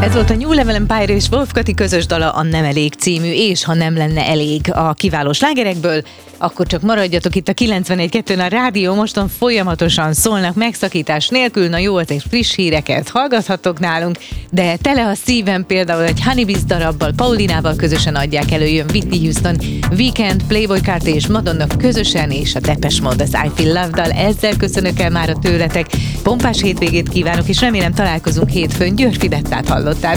Ez volt a New Level Empire és Wolf Kati közös dala, a Nem elég című, és ha nem lenne elég a kiváló slágerekből, akkor csak maradjatok itt a 91.2-n a rádió, mostan folyamatosan szólnak megszakítás nélkül, na jó, azért friss híreket hallgathatok nálunk, de tele a szívem például egy Honeybees darabbal, Paulinával közösen adják elő, jön Whitney Houston, Weekend, Playboi Carti és Madonna közösen, és a Depeche Mode az I Feel Love-dal. Ezzel köszönök el már a tőletek, pompás hétvégét kívánok, és remélem találkozunk hétfőn. Györfi Bettát hallottál.